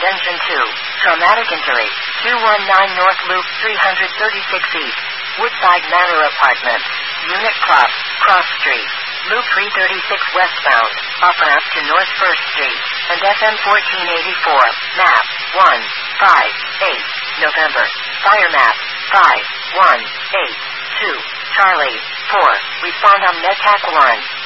engine 2. Traumatic injury. 219 North Loop 336 East. Woodside Manor Apartments. Unit Club. Cross Street. Loop 336 westbound. Off-ramp to North 1st Street. And FM 1484. Map 158. November. Fire map 5182. Charlie 4. Respond on MedTac 1.